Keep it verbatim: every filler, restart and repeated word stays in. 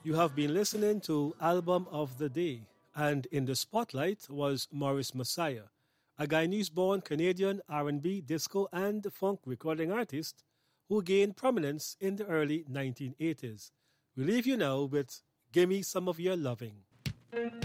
You have been listening to Album of the Day, and in the spotlight was Maurice Messiah, a Guyanese-born Canadian R and B, disco, and funk recording artist who gained prominence in the early nineteen eighties. We leave you now with Gimme Some of Your Loving.